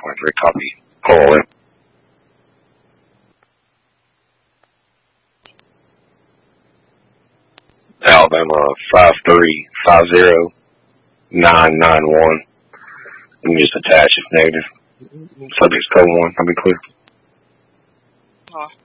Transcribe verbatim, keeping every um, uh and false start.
twenty-three, copy. Call in. Alabama five three five zero nine nine one. You can just attach if negative. Subject's code one, I'll be clear. Oh.